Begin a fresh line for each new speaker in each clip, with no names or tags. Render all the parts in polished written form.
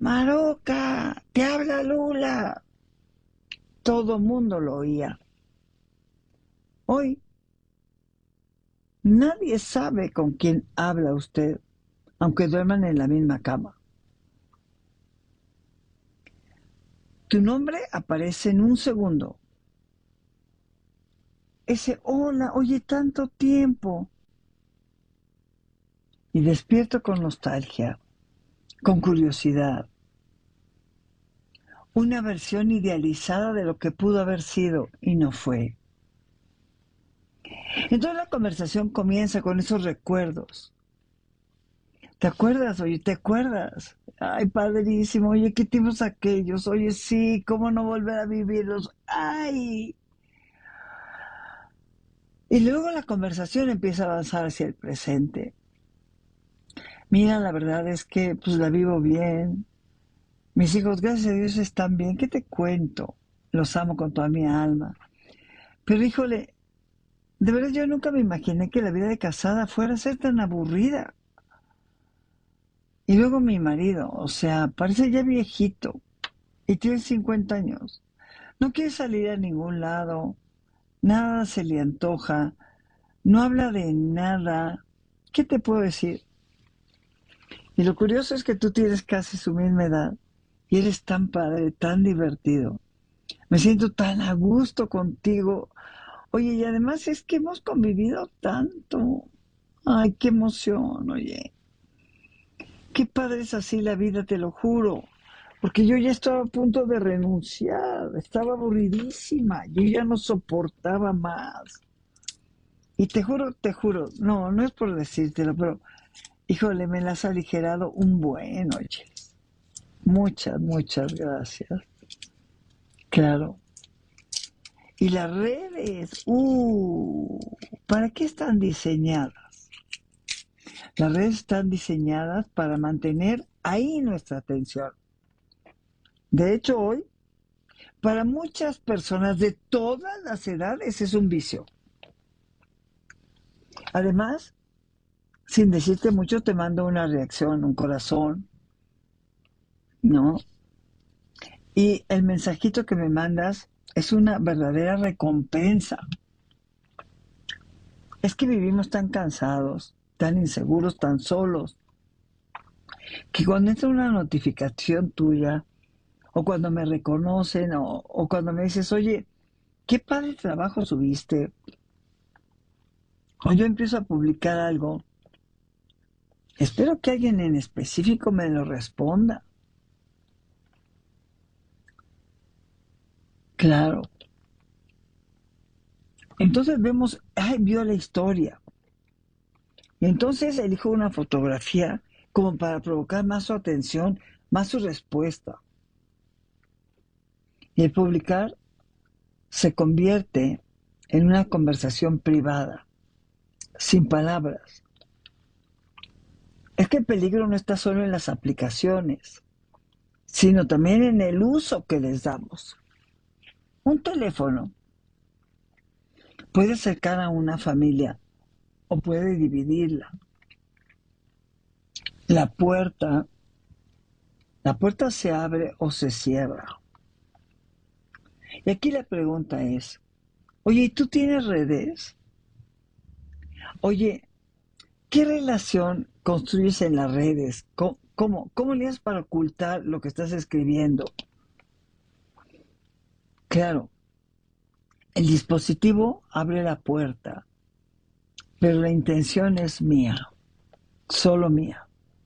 Maroca, te habla Lula. Todo mundo lo oía. Hoy nadie sabe con quién habla usted, aunque duerman en la misma cama. Tu nombre aparece en un segundo. Ese hola, oye, tanto tiempo. Y despierto con nostalgia, con curiosidad. Una versión idealizada de lo que pudo haber sido y no fue. Entonces la conversación comienza con esos recuerdos. ¿Te acuerdas? Oye, ¿te acuerdas? Ay, padrísimo. Oye, ¿qué tiempos aquellos? Oye, sí, ¿cómo no volver a vivirlos? Ay. Y luego la conversación empieza a avanzar hacia el presente. Mira, la verdad es que pues la vivo bien. Mis hijos, gracias a Dios, están bien. ¿Qué te cuento? Los amo con toda mi alma. Pero híjole, de verdad yo nunca me imaginé que la vida de casada fuera a ser tan aburrida. Y luego mi marido, o sea, parece ya viejito y tiene 50 años. No quiere salir a ningún lado, nada se le antoja, no habla de nada. ¿Qué te puedo decir? Y lo curioso es que tú tienes casi su misma edad y eres tan padre, tan divertido. Me siento tan a gusto contigo. Oye, y además es que hemos convivido tanto. Ay, qué emoción, oye. Qué padre es así la vida, te lo juro. Porque yo ya estaba a punto de renunciar, estaba aburridísima, yo ya no soportaba más. Y te juro, no, no es por decírtelo, pero híjole, me las ha aligerado un buen, oye. Muchas, muchas gracias. Claro. Y las redes, ¿para qué están diseñadas? Las redes están diseñadas para mantener ahí nuestra atención. De hecho, hoy, para muchas personas de todas las edades es un vicio. Además, sin decirte mucho, te mando una reacción, un corazón, ¿no? Y el mensajito que me mandas es una verdadera recompensa. Es que vivimos tan cansados, tan inseguros, tan solos, que cuando entra una notificación tuya, o cuando me reconocen, o cuando me dices, oye, qué padre trabajo subiste, o yo empiezo a publicar algo, espero que alguien en específico me lo responda. Claro. Entonces vemos, ay, vio la historia. Y entonces elijo una fotografía como para provocar más su atención, más su respuesta. Y el publicar se convierte en una conversación privada, sin palabras. Es que el peligro no está solo en las aplicaciones, sino también en el uso que les damos. Un teléfono puede acercar a una familia o puede dividirla. La puerta, la puerta se abre o se cierra. Y aquí la pregunta es, oye, ¿y tú tienes redes? Oye, ¿qué relación construyes en las redes? ¿Cómo le haces para ocultar lo que estás escribiendo? Claro, el dispositivo abre la puerta, pero la intención es mía, solo mía.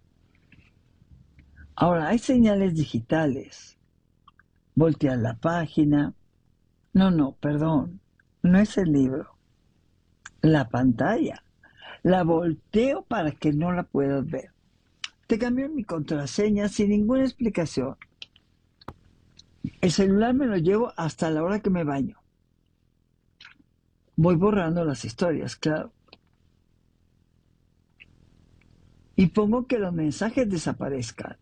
Ahora, hay señales digitales. Voltear la página. No, perdón. No es el libro. La pantalla. La volteo para que no la puedas ver. Te cambio mi contraseña sin ninguna explicación. El celular me lo llevo hasta la hora que me baño. Voy borrando las historias, claro. Y pongo que los mensajes desaparezcan.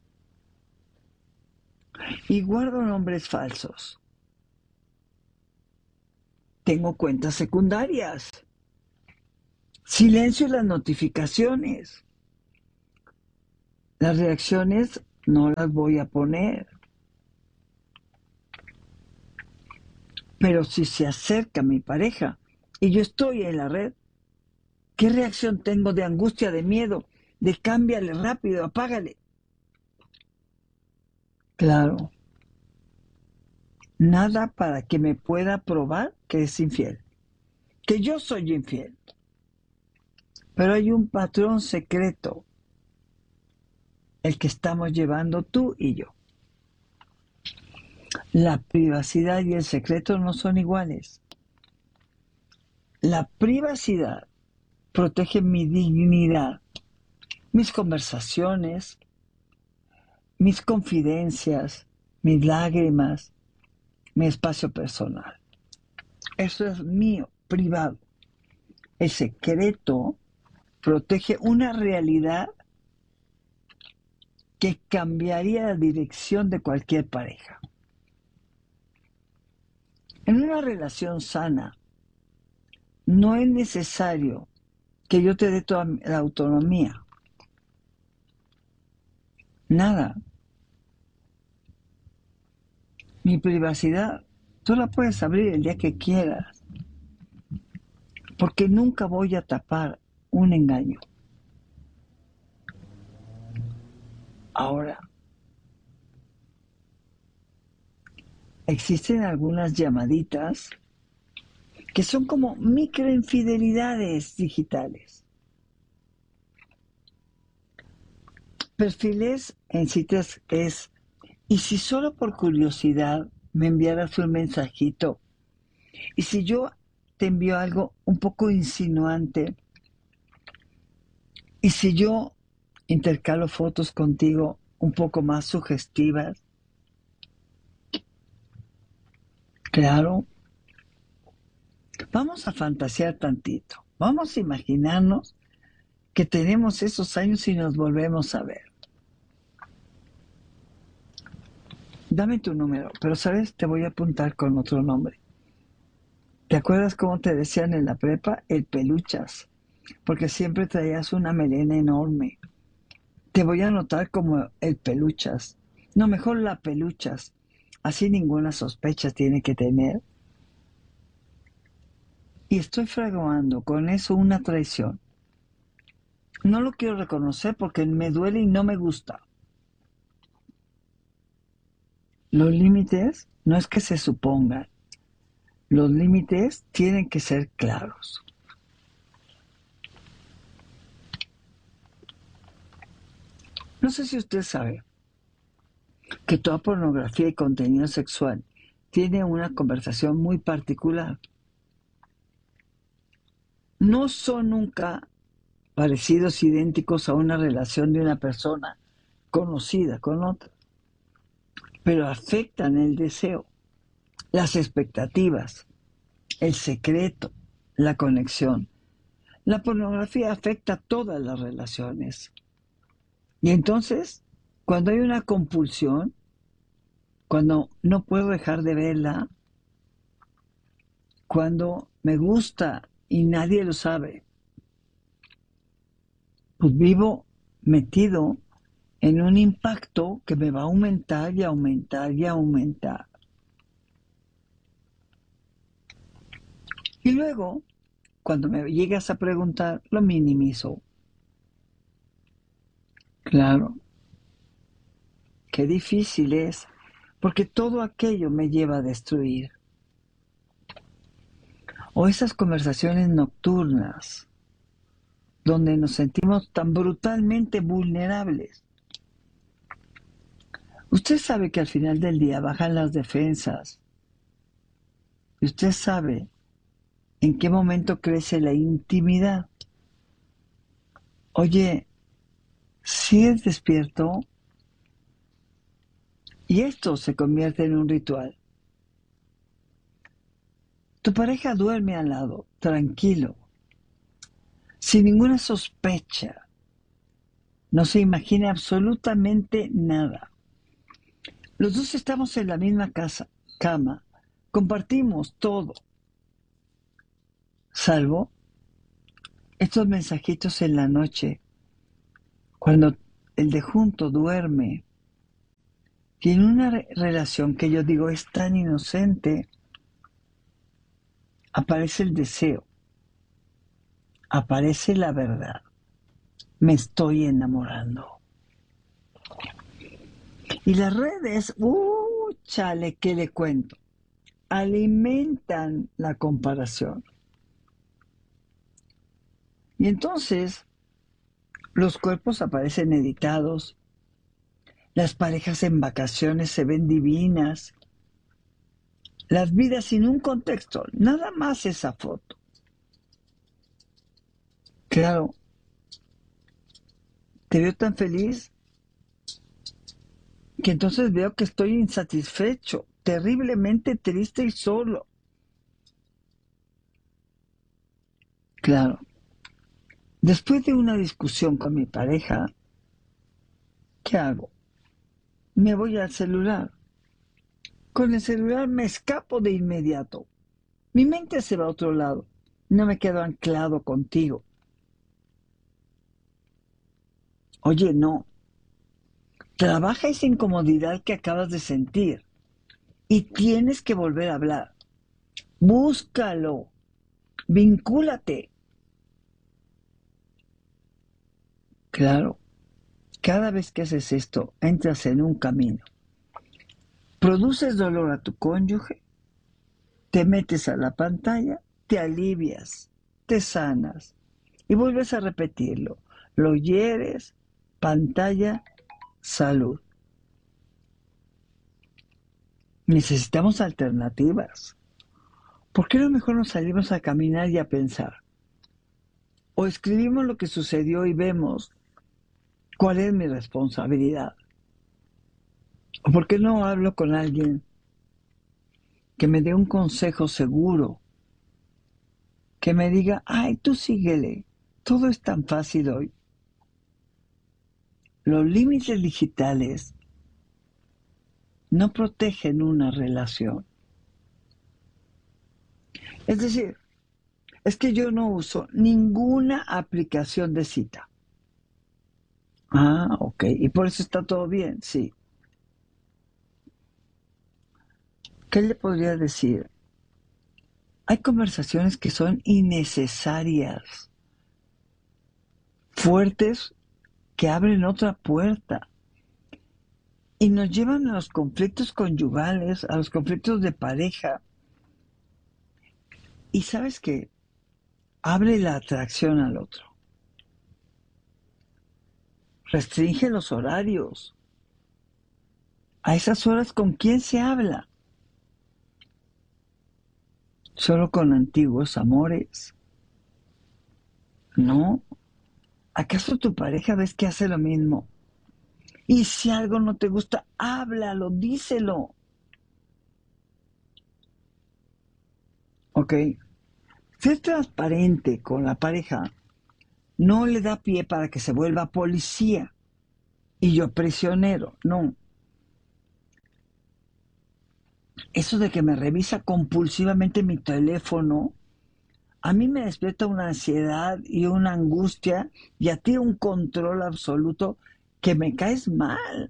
Y guardo nombres falsos. Tengo cuentas secundarias. Silencio las notificaciones. Las reacciones no las voy a poner. Pero si se acerca mi pareja y yo estoy en la red, ¿qué reacción tengo de angustia, de miedo, de cámbiale rápido, apágale? Claro, nada para que me pueda probar que es infiel, que yo soy infiel. Pero hay un patrón secreto, el que estamos llevando tú y yo. La privacidad y el secreto no son iguales. La privacidad protege mi dignidad, mis conversaciones, mis confidencias, mis lágrimas, mi espacio personal. Eso es mío, privado. El secreto protege una realidad que cambiaría la dirección de cualquier pareja. En una relación sana, no es necesario que yo te dé toda la autonomía. Nada. Mi privacidad, tú la puedes abrir el día que quieras, porque nunca voy a tapar un engaño. Ahora, existen algunas llamaditas que son como microinfidelidades digitales. Perfiles en citas es, y si solo por curiosidad me enviaras un mensajito, y si yo te envío algo un poco insinuante, y si yo intercalo fotos contigo un poco más sugestivas, claro, vamos a fantasear tantito, vamos a imaginarnos que tenemos esos años y nos volvemos a ver. Dame tu número, pero sabes, te voy a apuntar con otro nombre. ¿Te acuerdas cómo te decían en la prepa? El peluchas, porque siempre traías una melena enorme. Te voy a anotar como el peluchas. No, mejor la peluchas. Así ninguna sospecha tiene que tener. Y estoy fraguando con eso una traición. No lo quiero reconocer porque me duele y no me gusta. Los límites no es que se supongan. Los límites tienen que ser claros. No sé si usted sabe que toda pornografía y contenido sexual tiene una conversación muy particular. No son nunca parecidos, idénticos a una relación de una persona conocida con otra, pero afectan el deseo, las expectativas, el secreto, la conexión. La pornografía afecta todas las relaciones. Y entonces, cuando hay una compulsión, cuando no puedo dejar de verla, cuando me gusta y nadie lo sabe, pues vivo metido en un impacto que me va a aumentar y aumentar y aumentar. Y luego, cuando me llegas a preguntar, lo minimizo. Claro, qué difícil es, porque todo aquello me lleva a destruir. O esas conversaciones nocturnas, donde nos sentimos tan brutalmente vulnerables. Usted sabe que al final del día bajan las defensas. Y usted sabe en qué momento crece la intimidad. Oye, ¿sigues despierto? Y esto se convierte en un ritual. Tu pareja duerme al lado, tranquilo, sin ninguna sospecha. No se imagina absolutamente nada. Los dos estamos en la misma cama, compartimos todo, salvo estos mensajitos en la noche, cuando el de junto duerme Y en una relación que yo digo es tan inocente, aparece el deseo, aparece la verdad. Me estoy enamorando. Y las redes, chale, ¿qué le cuento? Alimentan la comparación. Y entonces los cuerpos aparecen editados, las parejas en vacaciones se ven divinas, las vidas sin un contexto, nada más esa foto. Claro, te veo tan feliz que entonces veo que estoy insatisfecho, terriblemente triste y solo. Claro, después de una discusión con mi pareja, ¿qué hago? Me voy al celular. Con el celular me escapo de inmediato. Mi mente se va a otro lado. No me quedo anclado contigo. Oye, no. Trabaja esa incomodidad que acabas de sentir y tienes que volver a hablar. Búscalo. Vincúlate. Claro, cada vez que haces esto, entras en un camino. Produces dolor a tu cónyuge, te metes a la pantalla, te alivias, te sanas y vuelves a repetirlo. Lo hieres, pantalla, salud. Necesitamos alternativas. ¿Por qué no mejor nos salimos a caminar y a pensar? O escribimos lo que sucedió y vemos cuál es mi responsabilidad. ¿O por qué no hablo con alguien que me dé un consejo seguro? Que me diga, ay, tú síguele, todo es tan fácil hoy. Los límites digitales no protegen una relación. Es decir, es que yo no uso ninguna aplicación de cita. Ah, ok. Y por eso está todo bien, sí. ¿Qué le podría decir? Hay conversaciones que son innecesarias, fuertes, que abren otra puerta y nos llevan a los conflictos conyugales, a los conflictos de pareja. Y sabes qué, abre la atracción al otro, restringe los horarios. A esas horas, ¿con quién se habla? Solo con antiguos amores. ¿No? ¿Acaso tu pareja ves que hace lo mismo? Y si algo no te gusta, háblalo, díselo. ¿Ok? Ser transparente con la pareja no le da pie para que se vuelva policía y yo prisionero. No. Eso de que me revisa compulsivamente mi teléfono, a mí me despierta una ansiedad y una angustia y a ti un control absoluto que me caes mal.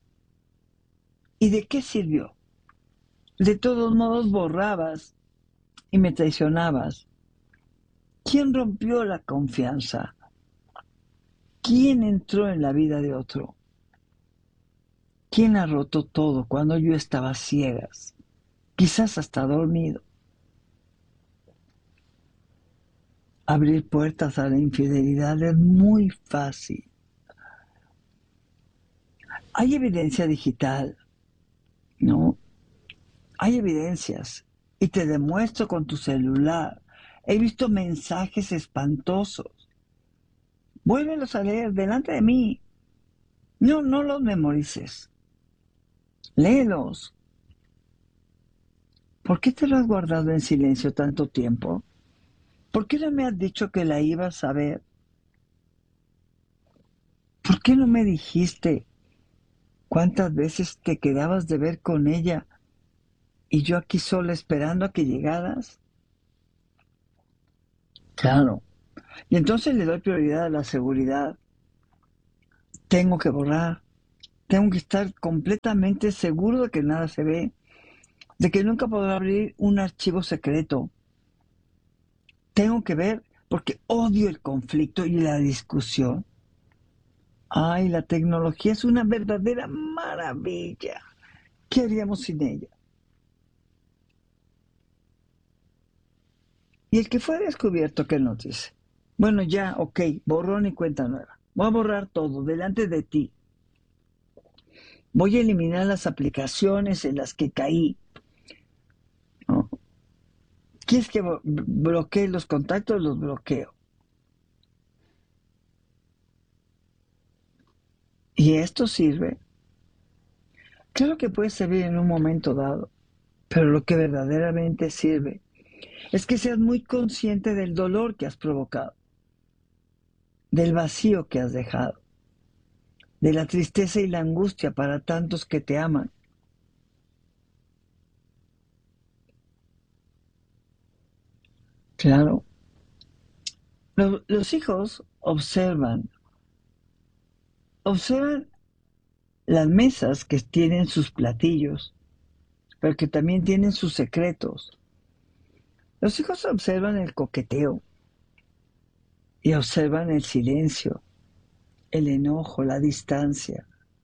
¿Y de qué sirvió? De todos modos borrabas y me traicionabas. ¿Quién rompió la confianza? ¿Quién entró en la vida de otro? ¿Quién ha roto todo cuando yo estaba ciegas? Quizás hasta dormido. Abrir puertas a la infidelidad es muy fácil. Hay evidencia digital, ¿no? Hay evidencias y te demuestro con tu celular. He visto mensajes espantosos. Vuélvelos a leer delante de mí. No, no los memorices. Léelos. ¿Por qué te lo has guardado en silencio tanto tiempo? ¿Por qué no me has dicho que la ibas a ver? ¿Por qué no me dijiste cuántas veces te quedabas de ver con ella y yo aquí sola esperando a que llegaras? Claro. Y entonces le doy prioridad a la seguridad. Tengo que borrar. Tengo que estar completamente seguro de que nada se ve, de que nunca podrá abrir un archivo secreto. Tengo que ver porque odio el conflicto y la discusión. Ay, la tecnología es una verdadera maravilla. ¿Qué haríamos sin ella? Y el que fue descubierto, ¿qué nos dice? Bueno, ya, ok, borrón y cuenta nueva. Voy a borrar todo delante de ti. Voy a eliminar las aplicaciones en las que caí, ¿no? ¿Quieres que bloquee los contactos? Los bloqueo. ¿Y esto sirve? Claro que puede servir en un momento dado, pero lo que verdaderamente sirve es que seas muy consciente del dolor que has provocado, del vacío que has dejado, de la tristeza y la angustia para tantos que te aman. Claro, los hijos observan las mesas que tienen sus platillos, pero que también tienen sus secretos. Los hijos observan el coqueteo y observan el silencio, el enojo, la distancia.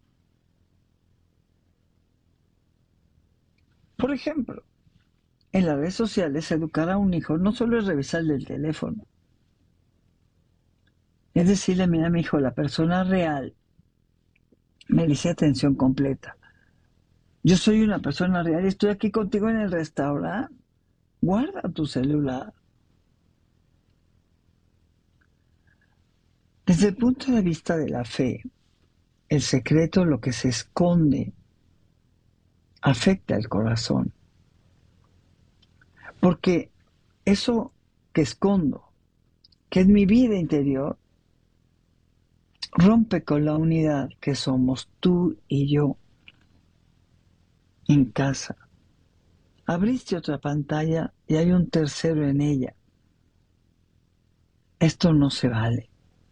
Por ejemplo, en las redes sociales educar a un hijo no solo es revisarle el teléfono, es decirle, mira mi hijo, la persona real merece atención completa. Yo soy una persona real y estoy aquí contigo en el restaurante. Guarda tu celular. Desde el punto de vista de la fe, el secreto, lo que se esconde, afecta el corazón. Porque eso que escondo, que es mi vida interior, rompe con la unidad que somos tú y yo en casa. Abriste otra pantalla y hay un tercero en ella. Esto no se vale.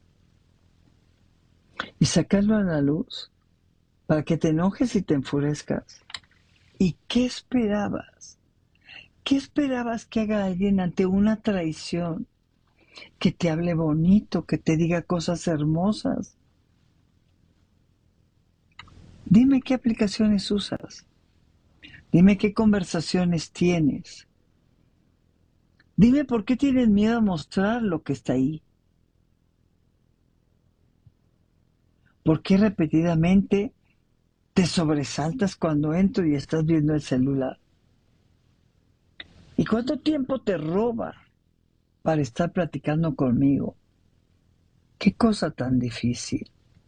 Y sacarlo a la luz para que te enojes y te enfurezcas. ¿Y qué esperabas? ¿Qué esperabas que haga alguien ante una traición? Que te hable bonito, que te diga cosas hermosas. Dime qué aplicaciones usas. Dime qué conversaciones tienes. Dime por qué tienes miedo a mostrar lo que está ahí. ¿Por qué repetidamente te sobresaltas cuando entro y estás viendo el celular? ¿Y cuánto tiempo te roba para estar platicando conmigo? Qué cosa tan difícil.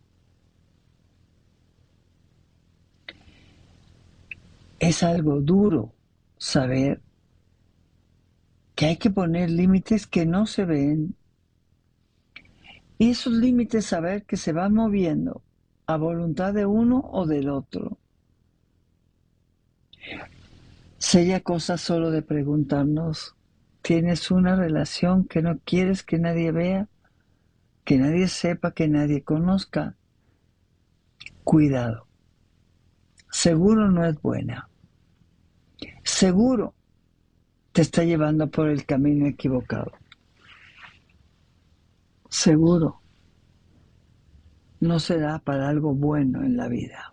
Es algo duro saber que hay que poner límites que no se ven. Y esos límites saber que se van moviendo a voluntad de uno o del otro. Sería cosa solo de preguntarnos, ¿tienes una relación que no quieres que nadie vea, que nadie sepa, que nadie conozca? Cuidado, seguro no es buena, seguro te está llevando por el camino equivocado, seguro no será para algo bueno en la vida.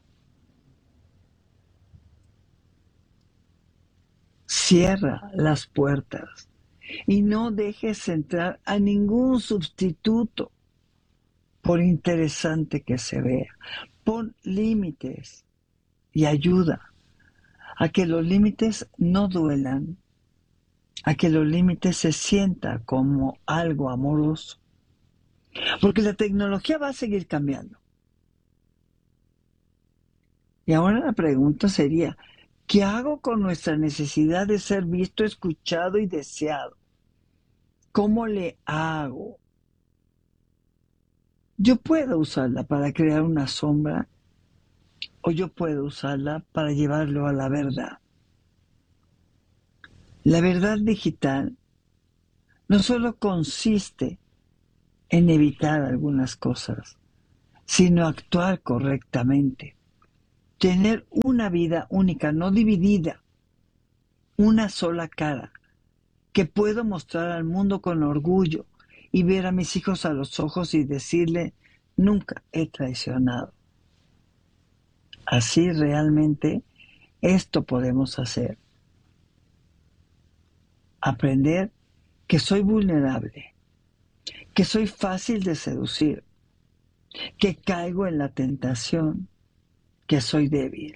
Cierra las puertas y no dejes entrar a ningún sustituto, por interesante que se vea. Pon límites y ayuda a que los límites no duelan, a que los límites se sienta como algo amoroso. Porque la tecnología va a seguir cambiando. Y ahora la pregunta sería, ¿qué hago con nuestra necesidad de ser visto, escuchado y deseado? ¿Cómo le hago? Yo puedo usarla para crear una sombra o yo puedo usarla para llevarlo a la verdad. La verdad digital no solo consiste en evitar algunas cosas, sino actuar correctamente. tener una vida única, no dividida, una sola cara, que puedo mostrar al mundo con orgullo y ver a mis hijos a los ojos y decirle, nunca he traicionado. Así realmente esto podemos hacer. Aprender que soy vulnerable, que soy fácil de seducir, que caigo en la tentación, que soy débil.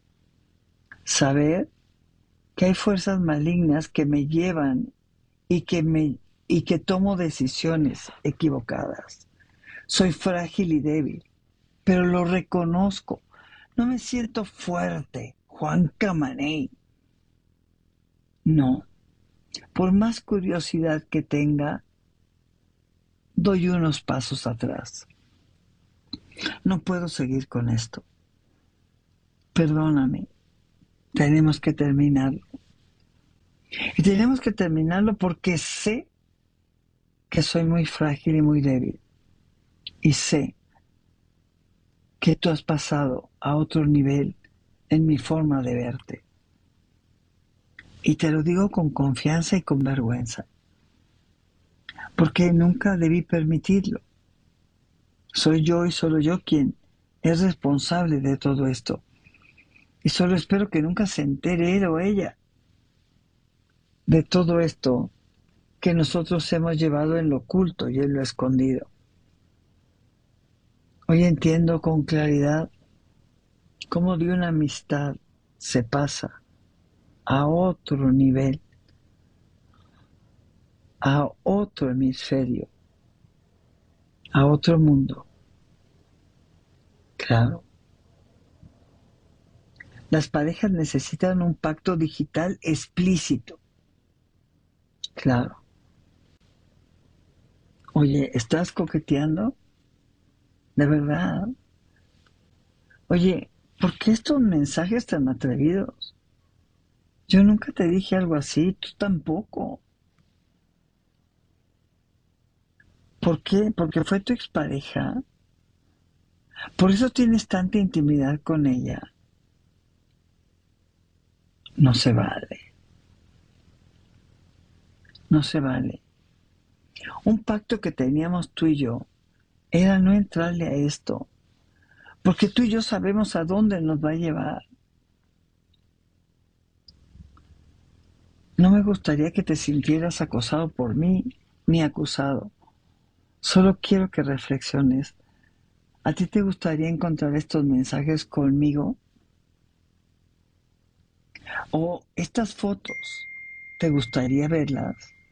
Saber que hay fuerzas malignas que me llevan y que tomo decisiones equivocadas. Soy frágil y débil, pero lo reconozco. No me siento fuerte, Juan Camaney. No, por más curiosidad que tenga, doy unos pasos atrás. No puedo seguir con esto. Perdóname, tenemos que terminarlo. Y tenemos que terminarlo porque sé que soy muy frágil y muy débil. Y sé que tú has pasado a otro nivel en mi forma de verte. Y te lo digo con confianza y con vergüenza, porque nunca debí permitirlo. Soy yo y solo yo quien es responsable de todo esto. Y solo espero que nunca se entere él o ella de todo esto que nosotros hemos llevado en lo oculto y en lo escondido. Hoy entiendo con claridad cómo de una amistad se pasa a otro nivel, a otro hemisferio, a otro mundo. Claro, las parejas necesitan un pacto digital explícito. Claro. Oye, ¿estás coqueteando? De verdad. Oye, ¿por qué estos mensajes tan atrevidos? Yo nunca te dije algo así, tú tampoco. ¿Por qué? Porque fue tu expareja. Por eso tienes tanta intimidad con ella. No se vale, no se vale. Un pacto que teníamos tú y yo era no entrarle a esto, porque tú y yo sabemos a dónde nos va a llevar. No me gustaría que te sintieras acosado por mí, ni acusado. Solo quiero que reflexiones. ¿A ti te gustaría encontrar estos mensajes conmigo? ¿O estas fotos? ¿Te gustaría verlas?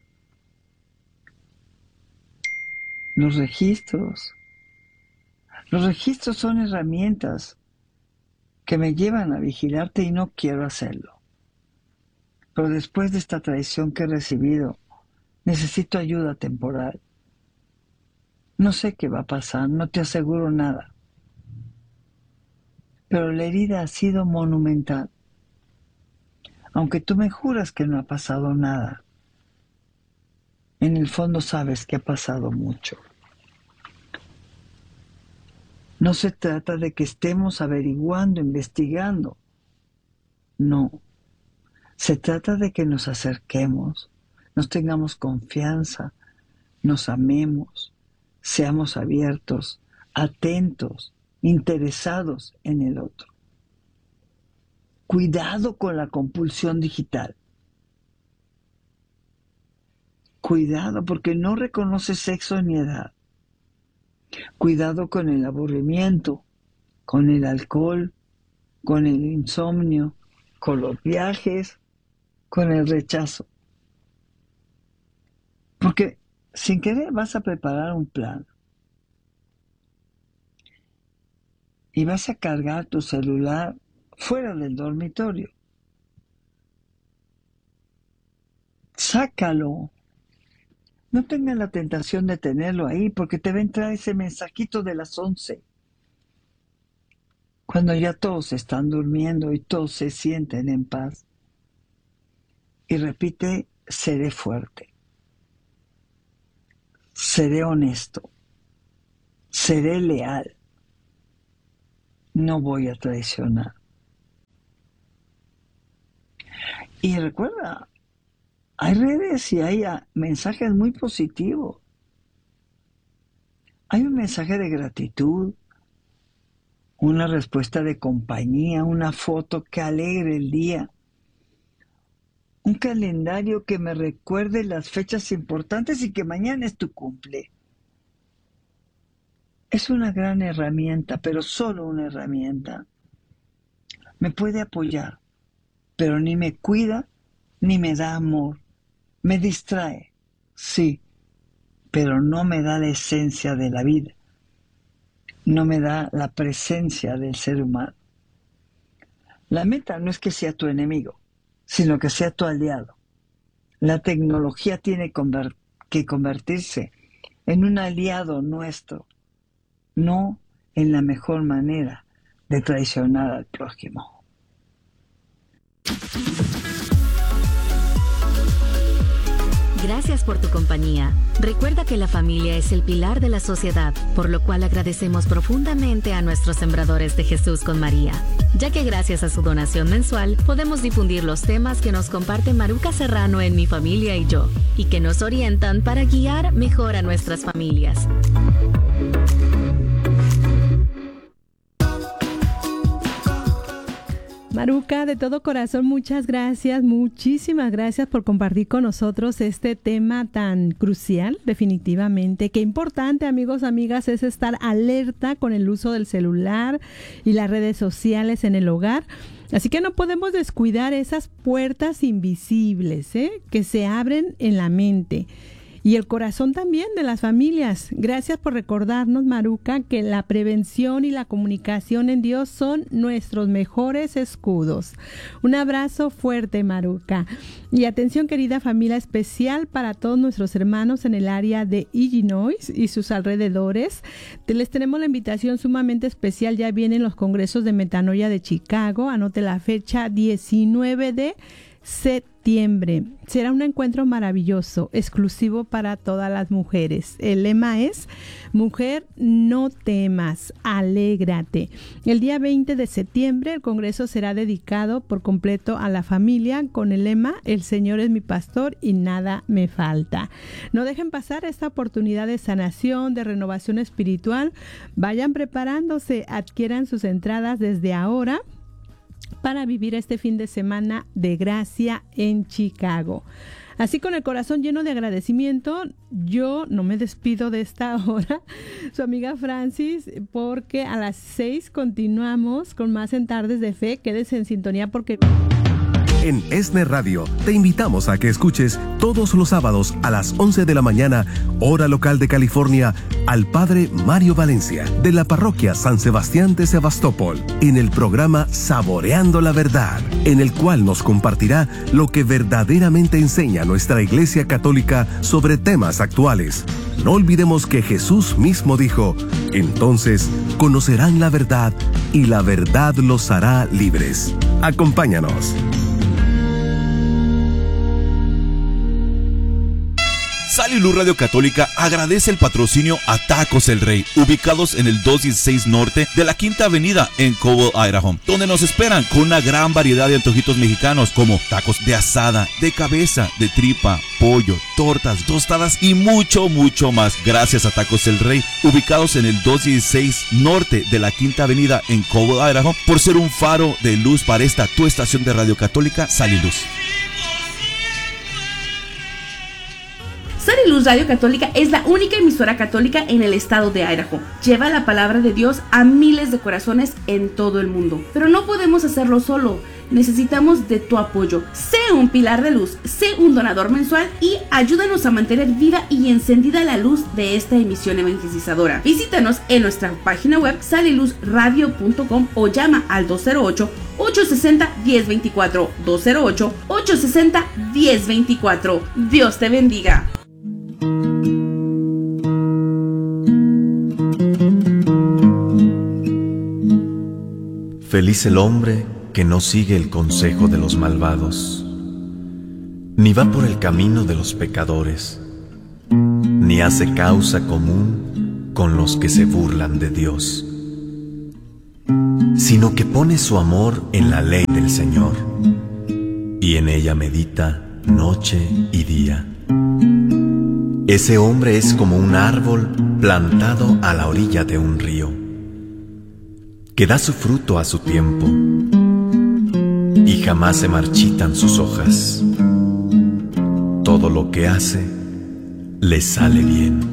Los registros. Los registros son herramientas que me llevan a vigilarte y no quiero hacerlo. Pero después de esta traición que he recibido, necesito ayuda temporal. No sé qué va a pasar, no te aseguro nada. Pero la herida ha sido monumental. Aunque tú me juras que no ha pasado nada, en el fondo sabes que ha pasado mucho. No se trata de que estemos averiguando, investigando. No. Se trata de que nos acerquemos, nos tengamos confianza, nos amemos, seamos abiertos, atentos, interesados en el otro. Cuidado con la compulsión digital. Cuidado porque no reconoce sexo ni edad. Cuidado con el aburrimiento, con el alcohol, con el insomnio, con los viajes, con el rechazo. Porque sin querer vas a preparar un plan y vas a cargar tu celular fuera del dormitorio. Sácalo. No tengas la tentación de tenerlo ahí porque te va a entrar ese mensajito de las 11. Cuando ya todos están durmiendo y todos se sienten en paz. Y repite, seré fuerte. Seré honesto. Seré leal. no voy a traicionar. Y recuerda, hay redes y hay mensajes muy positivos. Hay un mensaje de gratitud, una respuesta de compañía, una foto que alegre el día, un calendario que me recuerde las fechas importantes y que mañana es tu cumple. Es una gran herramienta, pero solo una herramienta. Me puede apoyar, pero ni me cuida ni me da amor. Me distrae, sí, pero no me da la esencia de la vida. No me da la presencia del ser humano. La meta no es que sea tu enemigo, sino que sea tu aliado. La tecnología tiene que convertirse en un aliado nuestro, no en la mejor manera de traicionar al prójimo.
Gracias por tu compañía. Recuerda que la familia es el pilar de la sociedad, por lo cual agradecemos profundamente a nuestros sembradores de Jesús con María, ya que gracias a su donación mensual podemos difundir los temas que nos comparte Maruca Serrano en Mi Familia y Yo, y que nos orientan para guiar mejor a nuestras familias.
Maruca, de todo corazón, muchas gracias, muchísimas gracias por compartir con nosotros este tema tan crucial, definitivamente. Qué importante, amigos, amigas, es estar alerta con el uso del celular y las redes sociales en el hogar. Así que no podemos descuidar esas puertas invisibles, que se abren en la mente. Y el corazón también de las familias. Gracias por recordarnos, Maruca, que la prevención y la comunicación en Dios son nuestros mejores escudos. Un abrazo fuerte, Maruca. Y atención, querida familia, especial para todos nuestros hermanos en el área de Illinois y sus alrededores. Les tenemos la invitación sumamente especial. Ya vienen los congresos de Metanoia de Chicago. Anote la fecha, 19 de septiembre. Será un encuentro maravilloso, exclusivo para todas las mujeres. El lema es: mujer, no temas, alégrate. El día 20 de septiembre el congreso será dedicado por completo a la familia con el lema: el Señor es mi pastor y nada me falta. No dejen pasar esta oportunidad de sanación, de renovación espiritual. Vayan preparándose, adquieran sus entradas desde ahora para vivir este fin de semana de gracia en Chicago. Así, con el corazón lleno de agradecimiento, yo no me despido de esta hora, su amiga Francis, porque a las 6 continuamos con más en Tardes de Fe. Quédese en sintonía porque...
En ESNE Radio te invitamos a que escuches todos los sábados a las 11 de la mañana, hora local de California, al Padre Mario Valencia, de la Parroquia San Sebastián de Sebastopol, en el programa Saboreando la Verdad, en el cual nos compartirá lo que verdaderamente enseña nuestra Iglesia Católica sobre temas actuales. No olvidemos que Jesús mismo dijo: entonces conocerán la verdad y la verdad los hará libres. Acompáñanos.
Sal y Luz Radio Católica agradece el patrocinio a Tacos El Rey, ubicados en el 216 Norte de la Quinta Avenida en Cobble, Idaho, donde nos esperan con una gran variedad de antojitos mexicanos como tacos de asada, de cabeza, de tripa, pollo, tortas, tostadas y mucho, mucho más. Gracias a Tacos El Rey, ubicados en el 216 Norte de la Quinta Avenida en Cobble, Idaho, por ser un faro de luz para esta tu estación de Radio Católica, Sal y Luz.
Sal y Luz Radio Católica es la única emisora católica en el estado de Idaho. Lleva la palabra de Dios a miles de corazones en todo el mundo. Pero no podemos hacerlo solo. Necesitamos de tu apoyo. Sé un pilar de luz, sé un donador mensual y ayúdanos a mantener viva y encendida la luz de esta emisión evangelizadora. Visítanos en nuestra página web saliluzradio.com o llama al 208-860-1024. 208-860-1024. Dios te bendiga.
Feliz el hombre que no sigue el consejo de los malvados, ni va por el camino de los pecadores, ni hace causa común con los que se burlan de Dios. sino que pone su amor en la ley del Señor, y en ella medita noche y día. Ese hombre es como un árbol plantado a la orilla de un río, que da su fruto a su tiempo, y jamás se marchitan sus hojas. Todo lo que hace le sale bien.